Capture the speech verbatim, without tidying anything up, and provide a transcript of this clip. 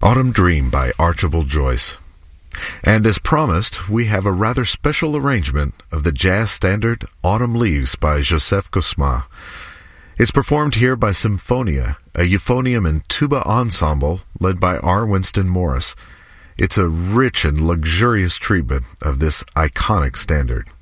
Autumn Dream by Archibald Joyce. And as promised, we have a rather special arrangement of the jazz standard Autumn Leaves by Joseph Gosma. It's performed here by Symphonia, a euphonium and tuba ensemble led by R. Winston Morris. It's a rich and luxurious treatment of this iconic standard.